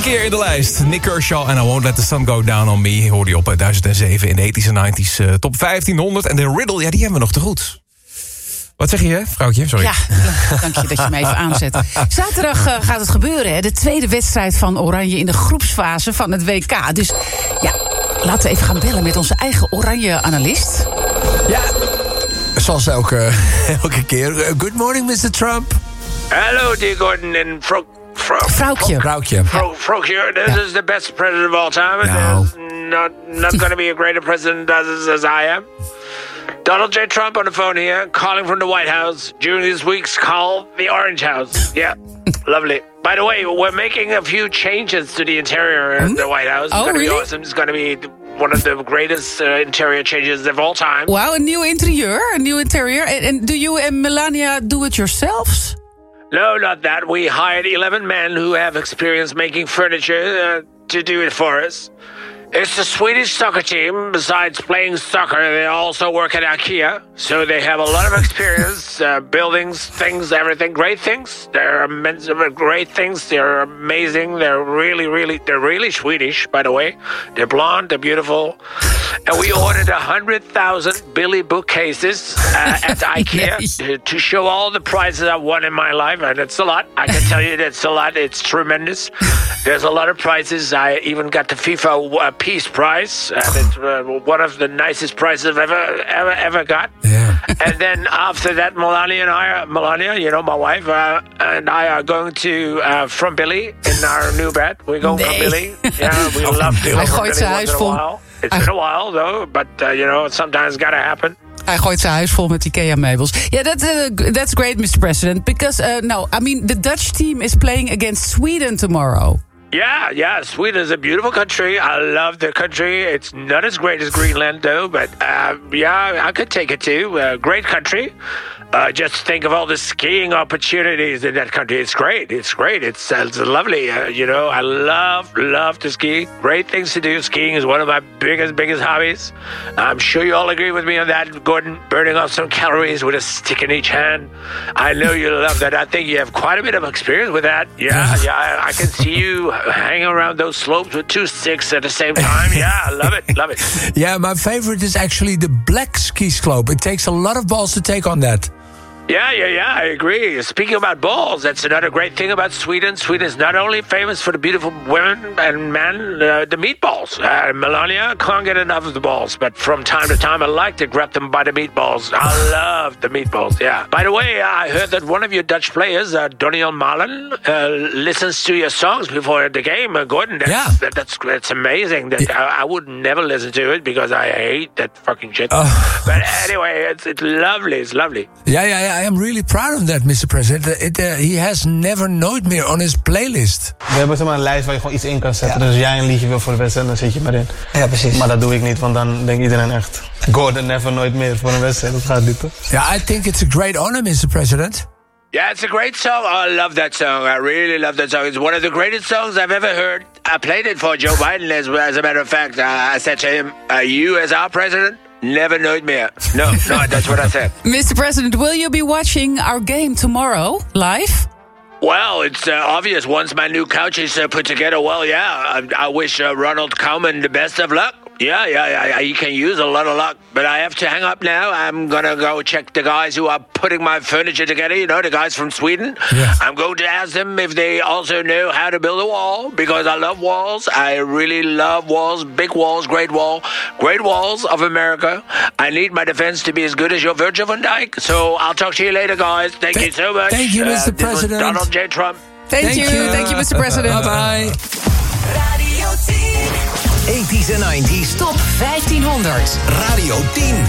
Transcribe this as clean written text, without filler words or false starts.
keer in de lijst. Nick Kershaw en I Won't Let the Sun Go Down on Me. Hoorde je op 1007 in de 80s en 90s top 1500. En de Riddle, ja, die hebben we nog te goed. Wat zeg je, vrouwtje? Sorry. Ja, dank je dat je me even aanzet. Zaterdag gaat het gebeuren, hè? De tweede wedstrijd van Oranje in de groepsfase van het WK. Dus ja, laten we even gaan bellen met onze eigen Oranje-analyst. Ja, zoals elke keer. Good morning, Mr. Trump. Hello, dear Gordon and Vrouwtje. Frogje, this is the best president of all time. No. There's not going to be a greater president as I am. Donald J. Trump on the phone here, calling from the White House during this week's call, the Orange House. Yeah, lovely. By the way, we're making a few changes to the interior of the White House. It's going to be awesome. It's going to be one of the greatest interior changes of all time. Wow, een nieuw interieur. And do you and Melania do it yourselves? No, not that. We hired 11 men who have experience making furniture to do it for us. It's the Swedish soccer team. Besides playing soccer, they also work at IKEA. So they have a lot of experience, buildings, things, everything. Great things. They're immense, great things. They're amazing. They're really Swedish, by the way. They're blonde, they're beautiful. And we ordered 100,000 Billy bookcases at IKEA to show all the prizes I've won in my life. And it's a lot. I can tell you that's a lot. It's tremendous. There's a lot of prizes. I even got the FIFA Peace Prize. And it's one of the nicest prizes I've ever got. Yeah. And then after that, Melania, you know, my wife, and I are going to from Billy in our new bed. We're going from Billy. Yeah, we love to go from Billy once in a while. It's been a while, though, but, you know, sometimes gotta happen. Hij gooit zijn huis vol met IKEA-meubels. Yeah, that's great, Mr. President. Because, the Dutch team is playing against Sweden tomorrow. Yeah, Sweden is a beautiful country. I love the country. It's not as great as Greenland, though, but I could take it too. Great country. Just think of all the skiing opportunities in that country. It's great. It's lovely. I love to ski. Great things to do. Skiing is one of my biggest hobbies. I'm sure you all agree with me on that, Gordon. Burning off some calories with a stick in each hand. I know you love that. I think you have quite a bit of experience with that. Yeah. I can see you hanging around those slopes with 2 sticks at the same time. Yeah, I love it. Yeah, my favorite is actually the black ski slope. It takes a lot of balls to take on that. Yeah, I agree. Speaking about balls, that's another great thing about Sweden. Sweden is not only famous for the beautiful women and men, the meatballs. Melania can't get enough of the balls, but from time to time I like to grab them by the meatballs. I love the meatballs, yeah. By the way, I heard that one of your Dutch players, Doniel Malen, listens to your songs before the game. Gordon, that's amazing. I would never listen to it because I hate that fucking shit. But anyway, it's lovely. It's lovely. Yeah. I am really proud of that, Mr. President. He has never Nooit Meer on his playlist. We hebben zomaar een lijst waar je gewoon iets in kan zetten. Dus als jij een liedje wil voor de wedstrijd, dan zet je maar in. Ja, precies. Maar dat doe ik niet, want dan denkt iedereen echt... Gordon never Nooit Meer voor een wedstrijd. Dat gaat niet, toch? Yeah, I think it's a great honor, Mr. President. Yeah, it's a great song. I love that song. I really love that song. It's one of the greatest songs I've ever heard. I played it for Joe Biden, as a matter of fact. I said to him, you as our president... Never Nooit Meer. No, that's what I said. Mr. President, will you be watching our game tomorrow live? Well, it's obvious once my new couch is put together. Well, yeah, I wish Ronald Koeman the best of luck. Yeah, he can use a lot of luck. But I have to hang up now. I'm going to go check the guys who are putting my furniture together, the guys from Sweden. Yeah. I'm going to ask them if they also know how to build a wall, because I love walls. I really love walls, big walls, great walls of America. I need my defense to be as good as your Virgil van Dijk. So I'll talk to you later, guys. Thank you so much. Thank you, Mr. President. Donald J. Trump. Thank you, Mr. President. Bye-bye. Radio 10. 80s en 90s top 1500. Radio 10.